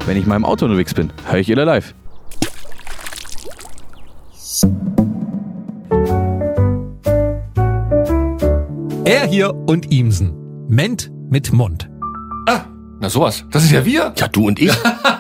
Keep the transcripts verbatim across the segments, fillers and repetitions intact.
Wenn ich mal im Auto unterwegs bin, höre ich Iller live. Er hier und Ihmsen. Ment mit Mund. Ah, na sowas. Das ist ja wir. Ja, du und ich.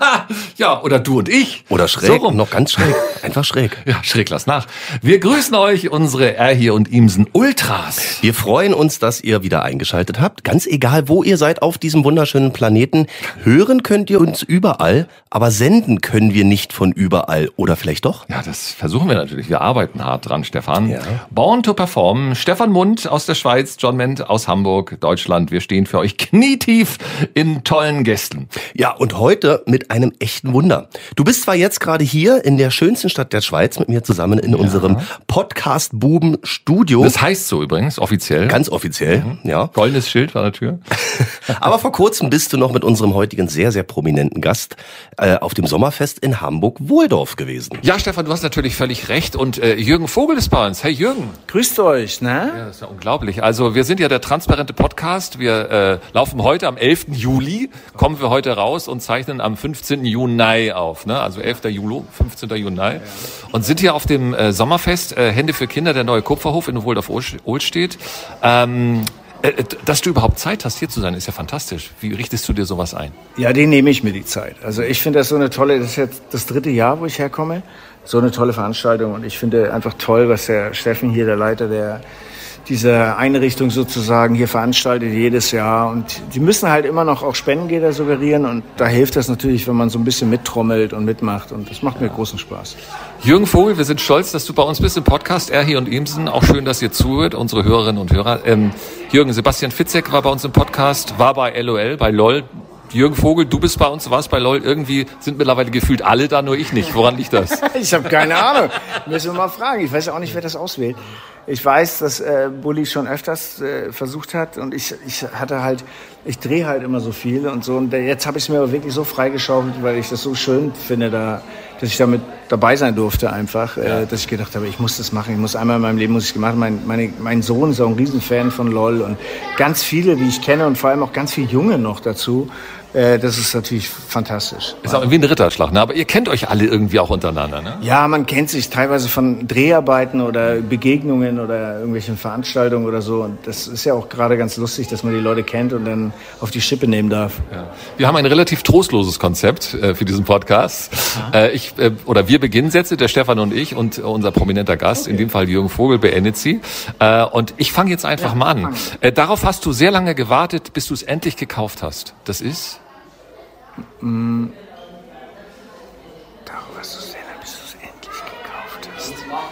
Ja, oder du und ich. Oder schräg, So rum. noch ganz schräg. Einfach schräg. Ja, schräg, lass nach. Wir grüßen euch, unsere Er hier und Ihmsen Ultras. Wir freuen uns, dass ihr wieder eingeschaltet habt. Ganz egal, wo ihr seid auf diesem wunderschönen Planeten. Hören könnt ihr uns überall, aber senden können wir nicht von überall. Oder vielleicht doch? Ja, das versuchen wir natürlich. Wir arbeiten hart dran, Stefan. Ja. Born to perform. Stefan Mund aus der Schweiz, John Ment aus Hamburg, Deutschland. Wir stehen für euch knietief in tollen Gästen. Ja, und heute mit einem echten Wunder. Du bist zwar jetzt gerade hier in der schönsten Stadt der Schweiz mit mir zusammen in ja. unserem Podcast-Buben-Studio. Das heißt so übrigens, offiziell. Ganz offiziell, mhm. ja. Goldenes Schild vor der Tür. Aber vor kurzem bist du noch mit unserem heutigen sehr, sehr prominenten Gast äh, auf dem Sommerfest in Hamburg-Wohldorf gewesen. Ja, Stefan, du hast natürlich völlig recht. Und äh, Jürgen Vogel ist bei uns. Hey Jürgen. Grüßt euch, ne? Ja, das ist ja unglaublich. Also wir sind ja der transparente Podcast. Wir äh, laufen heute am elften Juli, kommen wir heute raus und zeichnen am fünfzehnten Juni auf. Ne? Also elften Juli, fünfzehnten Juni. Ja. Und sind hier auf dem äh, Sommerfest äh, Hände für Kinder, der neue Kupferhof in Wohldorf-Ohlstedt. Ähm, äh, dass du überhaupt Zeit hast, hier zu sein, ist ja fantastisch. Wie richtest du dir sowas ein? Ja, den nehme ich mir die Zeit. Also ich finde das so eine tolle, das ist jetzt das dritte Jahr, wo ich herkomme. So eine tolle Veranstaltung. Und ich finde einfach toll, was der Steffen hier, der Leiter der diese Einrichtung sozusagen hier veranstaltet jedes Jahr. Und die müssen halt immer noch auch Spendengelder suggerieren. Und da hilft das natürlich, wenn man so ein bisschen mittrommelt und mitmacht. Und das macht mir großen Spaß. Jürgen Vogel, wir sind stolz, dass du bei uns bist im Podcast Er hier und Ihmsen. Auch schön, dass ihr zuhört, unsere Hörerinnen und Hörer. Ähm, Jürgen, Sebastian Fitzek war bei uns im Podcast, war bei LOL, bei LOL. Jürgen Vogel, du bist bei uns, warst bei LOL. Irgendwie sind mittlerweile gefühlt alle da, nur ich nicht. Woran liegt das? Ich habe keine Ahnung. Müssen wir mal fragen. Ich weiß auch nicht, wer das auswählt. Ich weiß, dass äh, Bulli schon öfters äh, versucht hat und ich ich hatte halt, ich drehe halt immer so viel und so und jetzt habe ich es mir aber wirklich so freigeschaufelt, weil ich das so schön finde, da, dass ich damit dabei sein durfte einfach, ja. äh, dass ich gedacht habe, ich muss das machen, ich muss einmal in meinem Leben muss ich gemacht. Mein meine, mein Sohn ist auch ein Riesenfan von LOL und ganz viele, die ich kenne und vor allem auch ganz viele Junge noch dazu. Das ist natürlich fantastisch. Ist auch irgendwie ein Ritterschlag, ne? Aber ihr kennt euch alle irgendwie auch untereinander, ne? Ja, man kennt sich teilweise von Dreharbeiten oder Begegnungen oder irgendwelchen Veranstaltungen oder so. Und das ist ja auch gerade ganz lustig, dass man die Leute kennt und dann auf die Schippe nehmen darf. Ja. Wir haben ein relativ trostloses Konzept äh, für diesen Podcast. Äh, ich äh, oder wir beginnen Sätze, der Stefan und ich und äh, unser prominenter Gast, okay. In dem Fall Jürgen Vogel, beendet sie. Äh, und ich fange jetzt einfach ja, mal an. Äh, darauf hast du sehr lange gewartet, bis du es endlich gekauft hast. Das ist? Mm. Darauf hast du sehr lange, bis du es endlich gekauft hast.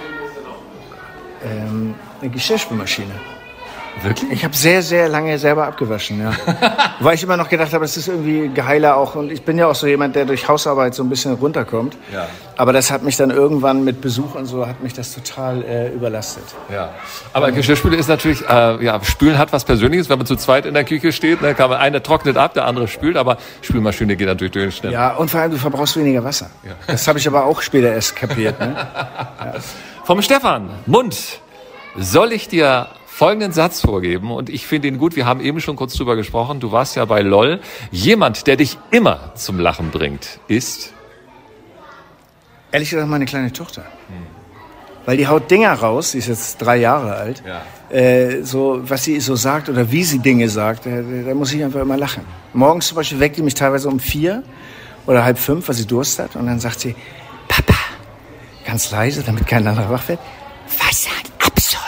Ähm, eine Geschirrspülmaschine. Wirklich? Ich habe sehr, sehr lange selber abgewaschen, ja. Weil ich immer noch gedacht habe, es ist irgendwie geheiler auch. Und ich bin ja auch so jemand, der durch Hausarbeit so ein bisschen runterkommt. Ja. Aber das hat mich dann irgendwann mit Besuch und so, hat mich das total äh, überlastet. Ja. Aber Geschirrspüle ist natürlich, äh, ja, Spülen hat was Persönliches. Wenn man zu zweit in der Küche steht, dann kann man, einer trocknet ab, der andere spült. Aber Spülmaschine geht natürlich durch schnell. Ja, und vor allem, du verbrauchst weniger Wasser. Ja. Das habe ich aber auch später erst kapiert. Ne? Ja. Vom Stefan Mund soll ich dir folgenden Satz vorgeben und ich finde ihn gut. Wir haben eben schon kurz drüber gesprochen. Du warst ja bei LOL. Jemand, der dich immer zum Lachen bringt, ist? Ehrlich gesagt, meine kleine Tochter. Hm. Weil die haut Dinger raus, sie ist jetzt drei Jahre alt. Ja. Äh, so, was sie so sagt oder wie sie Dinge sagt, da, da muss ich einfach immer lachen. Morgens zum Beispiel weckt die mich teilweise um vier oder halb fünf, weil sie Durst hat. Und dann sagt sie, Papa, ganz leise, damit kein anderer wach wird, Wasser und Abscholle.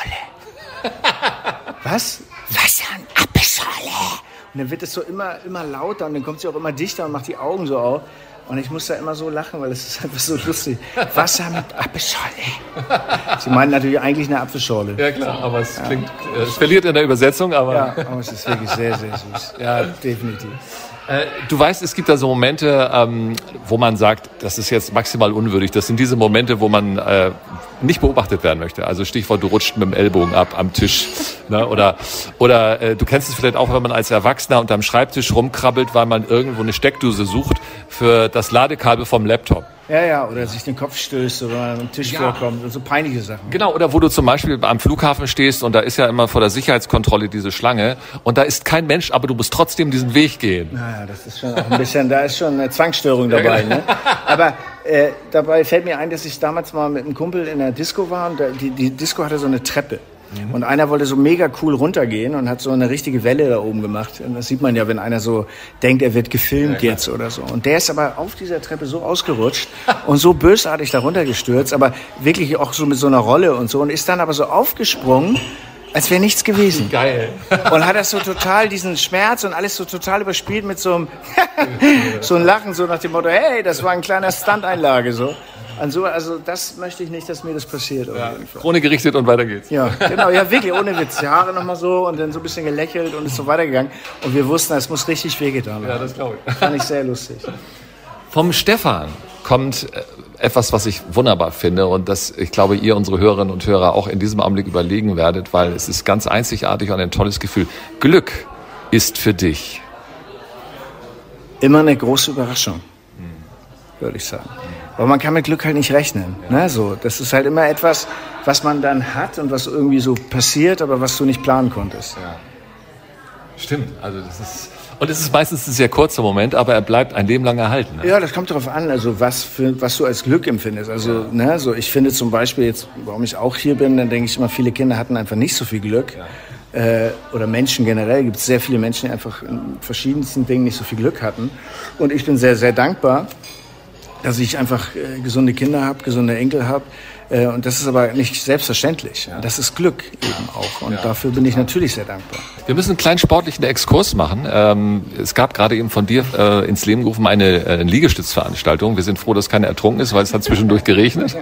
Was? Wasser und Apfelschorle. Und dann wird es so immer, immer lauter und dann kommt sie auch immer dichter und macht die Augen so auf. Und ich muss da immer so lachen, weil es ist einfach so lustig. Wasser mit Apfelschorle. Sie meinen natürlich eigentlich eine Apfelschorle. Ja klar, aber es klingt, ja. Es verliert in der Übersetzung, aber... Ja, aber es ist wirklich sehr, sehr süß. Ja, definitiv. Du weißt, es gibt da so Momente, ähm, wo man sagt, das ist jetzt maximal unwürdig. Das sind diese Momente, wo man äh, nicht beobachtet werden möchte. Also Stichwort, du rutscht mit dem Ellbogen ab am Tisch. Ne? Oder, oder äh, du kennst es vielleicht auch, wenn man als Erwachsener unterm Schreibtisch rumkrabbelt, weil man irgendwo eine Steckdose sucht für das Ladekabel vom Laptop. Ja, ja, oder sich den Kopf stößt, oder wenn man am Tisch Ja. vorkommt und so peinliche Sachen. Genau, oder wo du zum Beispiel am Flughafen stehst und da ist ja immer vor der Sicherheitskontrolle diese Schlange und da ist kein Mensch, aber du musst trotzdem diesen Weg gehen. Naja, das ist schon auch ein bisschen, da ist schon eine Zwangsstörung dabei. Ne? Aber äh, dabei fällt mir ein, dass ich damals mal mit einem Kumpel in der Disco war und da, die, die Disco hatte so eine Treppe. Mhm. Und einer wollte so mega cool runtergehen und hat so eine richtige Welle da oben gemacht. Und das sieht man ja, wenn einer so denkt, er wird gefilmt ja, jetzt oder so. Und der ist aber auf dieser Treppe so ausgerutscht und so bösartig da runtergestürzt, aber wirklich auch so mit so einer Rolle und so. Und ist dann aber so aufgesprungen, als wäre nichts gewesen. Geil. Und hat das so total, diesen Schmerz und alles so total überspielt mit so einem, so einem Lachen, so nach dem Motto, hey, das war ein kleiner Stunt-Einlage, so. Also, also das möchte ich nicht, dass mir das passiert. Ja, Krone gerichtet und weiter geht's. Ja, genau, ja wirklich, ohne Witz. Die Haare nochmal so und dann so ein bisschen gelächelt und ist so weitergegangen. Und wir wussten, es muss richtig wehgetan haben. Ja, das glaube ich. Fand ich sehr lustig. Vom Stefan kommt etwas, was ich wunderbar finde und das, ich glaube, ihr, unsere Hörerinnen und Hörer, auch in diesem Augenblick überlegen werdet, weil es ist ganz einzigartig und ein tolles Gefühl. Glück ist für dich immer eine große Überraschung, würde ich sagen. Aber man kann mit Glück halt nicht rechnen. Ne? So, das ist halt immer etwas, was man dann hat und was irgendwie so passiert, aber was du nicht planen konntest. Ja. Stimmt, also das ist... Und es ist meistens ein sehr kurzer Moment, aber er bleibt ein Leben lang erhalten. Ne? Ja, das kommt darauf an, also was, für, was du als Glück empfindest. Also, ja. ne, so ich finde zum Beispiel jetzt, warum ich auch hier bin, dann denke ich immer, viele Kinder hatten einfach nicht so viel Glück. Ja. Äh, oder Menschen generell, gibt es sehr viele Menschen, die einfach in verschiedensten Dingen nicht so viel Glück hatten. Und ich bin sehr, sehr dankbar, dass ich einfach äh, gesunde Kinder habe, gesunde Enkel habe. Äh, und das ist aber nicht selbstverständlich. Ja. Das ist Glück eben auch. Und ja, dafür bin ich natürlich sehr dankbar. Wir müssen einen kleinen sportlichen Exkurs machen. Ähm, es gab gerade eben von dir äh, ins Leben gerufen eine äh, Liegestützveranstaltung. Wir sind froh, dass keine ertrunken ist, weil es hat zwischendurch geregnet.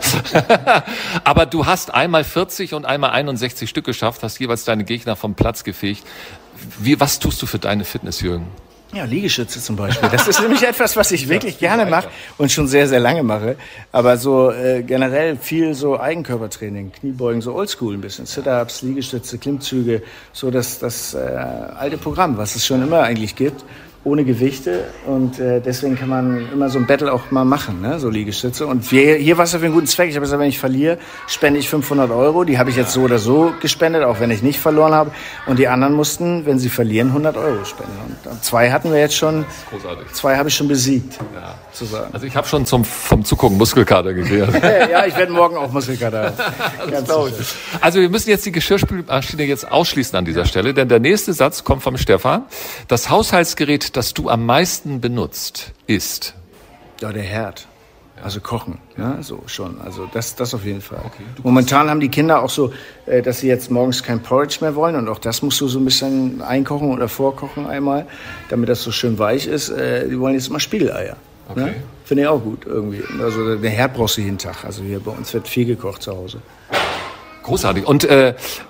Aber du hast einmal vierzig und einmal einundsechzig Stück geschafft, hast jeweils deine Gegner vom Platz gefegt. Wie, was tust du für deine Fitness, Jürgen? Ja, Liegestütze zum Beispiel. Das ist nämlich etwas, was ich wirklich gerne mache und schon sehr, sehr lange mache. Aber so äh, generell viel so Eigenkörpertraining, Kniebeugen, so Oldschool ein bisschen. Sit-Ups, Liegestütze, Klimmzüge, so das, das äh, alte Programm, was es schon immer eigentlich gibt, ohne Gewichte. Und äh, deswegen kann man immer so ein Battle auch mal machen, ne? So Liegestütze. Und wir, hier war es für einen guten Zweck. Ich habe gesagt, wenn ich verliere, spende ich fünfhundert Euro. Die habe ich jetzt so oder so gespendet, auch wenn ich nicht verloren habe. Und die anderen mussten, wenn sie verlieren, hundert Euro spenden. Und zwei hatten wir jetzt schon. Das ist großartig. Zwei habe ich schon besiegt, ja. Sozusagen. Also ich habe schon zum, vom Zugucken Muskelkater gekriegt. Ja, ich werde morgen auch Muskelkater haben. Ganz also wir müssen jetzt die Geschirrspülmaschine jetzt ausschließen an dieser ja. Stelle, denn der nächste Satz kommt vom Stefan. Das Haushaltsgerät, das du am meisten benutzt, ist? Ja, der Herd. Also kochen, ja, so schon. Also das, das auf jeden Fall. Okay, momentan haben die Kinder auch so, äh, dass sie jetzt morgens kein Porridge mehr wollen und auch das musst du so ein bisschen einkochen oder vorkochen einmal, damit das so schön weich ist. Äh, die wollen jetzt immer Spiegeleier. Okay. Ne? Finde ich auch gut irgendwie. Also den Herd brauchst du jeden Tag. Also hier bei uns wird viel gekocht zu Hause. Großartig. Und äh,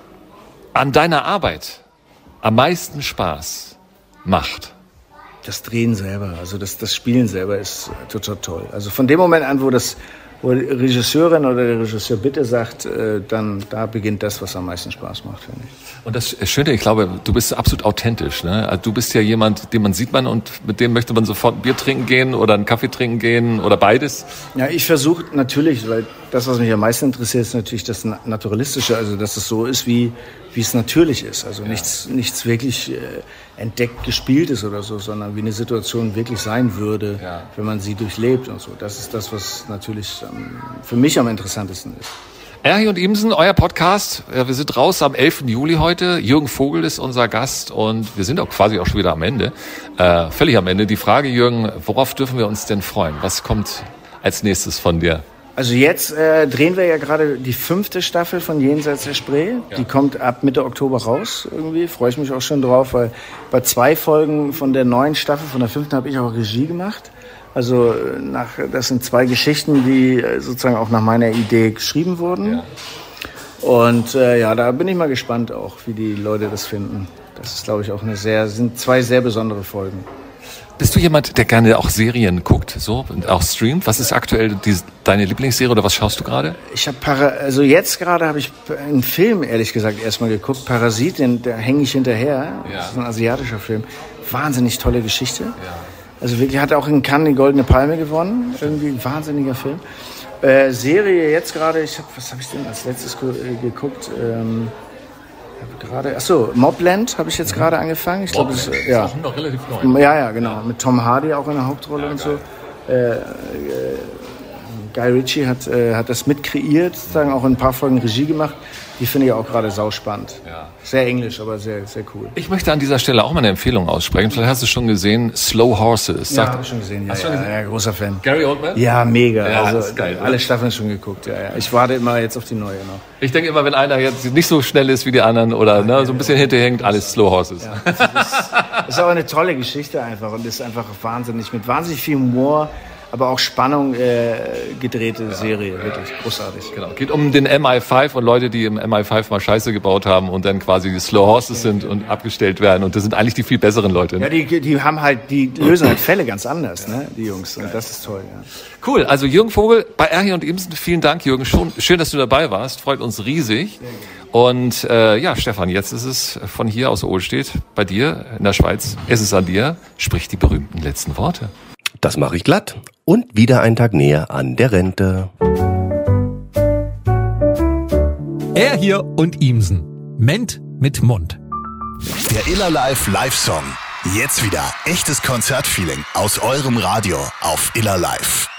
an deiner Arbeit am meisten Spaß macht? Das Drehen selber, also das, das Spielen selber ist total toll. Also von dem Moment an, wo das, wo die Regisseurin oder der Regisseur bitte sagt, äh, dann da beginnt das, was am meisten Spaß macht, finde ich. Und das Schöne, ich glaube, du bist absolut authentisch. Ne? Also du bist ja jemand, den man sieht man und mit dem möchte man sofort ein Bier trinken gehen oder einen Kaffee trinken gehen oder beides. Ja, ich versuche natürlich, weil das, was mich am meisten interessiert, ist natürlich das Naturalistische, also dass es so ist, wie wie es natürlich ist. Also ja. nichts, nichts wirklich äh, entdeckt, gespielt ist oder so, sondern wie eine Situation wirklich sein würde, ja. wenn man sie durchlebt und so. Das ist das, was natürlich ähm, für mich am interessantesten ist. Erhi und Imsen, euer Podcast. Wir sind raus am elften Juli heute. Jürgen Vogel ist unser Gast und wir sind auch quasi auch schon wieder am Ende. Äh, völlig am Ende. Die Frage, Jürgen, worauf dürfen wir uns denn freuen? Was kommt als nächstes von dir? Also jetzt äh, drehen wir ja gerade die fünfte Staffel von Jenseits der Spree. Ja. Die kommt ab Mitte Oktober raus irgendwie. Freue ich mich auch schon drauf, weil bei zwei Folgen von der neuen Staffel, von der fünften, habe ich auch Regie gemacht. Also nach, das sind zwei Geschichten, die sozusagen auch nach meiner Idee geschrieben wurden. Ja. Und äh, ja, da bin ich mal gespannt auch, wie die Leute das finden. Das ist, glaube ich, auch eine sehr, sind zwei sehr besondere Folgen. Bist du jemand, der gerne auch Serien guckt, so und auch streamt? Was ist aktuell die, deine Lieblingsserie oder was schaust du gerade? Ich habe Para, also jetzt gerade habe ich einen Film ehrlich gesagt erstmal geguckt, Parasit, den da hänge ich hinterher. Ja. Das ist ein asiatischer Film. Wahnsinnig tolle Geschichte. Ja. Also wirklich, hat auch in Cannes die Goldene Palme gewonnen. Irgendwie ein wahnsinniger Film. Äh, Serie jetzt gerade, ich hab, was habe ich denn als letztes ge- äh, geguckt? Ähm, gerade, achso, Mobland habe ich jetzt gerade angefangen. Ich glaube, das ist ja. auch noch relativ neu. Ja, ja, genau. Mit Tom Hardy auch in der Hauptrolle ja, und so. Äh, äh, Guy Ritchie hat, äh, hat das mitkreiert, sozusagen auch in ein paar Folgen Regie gemacht. Die finde ich auch gerade sauspannend. Ja. Sehr englisch, aber sehr, sehr cool. Ich möchte an dieser Stelle auch mal eine Empfehlung aussprechen. Vielleicht hast du schon gesehen, Slow Horses. Ja, habe ich schon gesehen. Ja, hast du ja, schon gesehen? Ja, großer Fan. Gary Oldman? Ja, mega. Ja, also, das ist geil, alle oder? Staffeln schon geguckt. Ja, ja. Ich warte immer jetzt auf die neue noch. Ich denke immer, wenn einer jetzt nicht so schnell ist wie die anderen oder ne, so ein bisschen hinterhängt, alles Slow Horses. Ja, das ist, ist aber eine tolle Geschichte einfach und ist einfach wahnsinnig, mit wahnsinnig viel Humor, aber auch Spannung äh, gedrehte ja, Serie, ja, wirklich großartig. Genau, geht um den M I fünf und Leute, die im M I fünf mal Scheiße gebaut haben und dann quasi die Slow Horses sind und abgestellt werden und das sind eigentlich die viel besseren Leute. Ne? Ja, die, die haben halt, die lösen halt Fälle ganz anders, ne, die Jungs, und das ist toll. Ja. Cool, also Jürgen Vogel bei Erhi und Imsen, vielen Dank Jürgen, schon, schön, dass du dabei warst, freut uns riesig. Und äh, ja, Stefan, jetzt ist es von hier aus Ohlstedt, bei dir in der Schweiz, ist es an dir, sprich die berühmten letzten Worte. Das mache ich glatt. Und wieder ein Tag näher an der Rente. Er hier und Imsen. Ment mit Mund. Der Iller Live Live-Song. Jetzt wieder echtes Konzertfeeling aus eurem Radio auf Iller Live.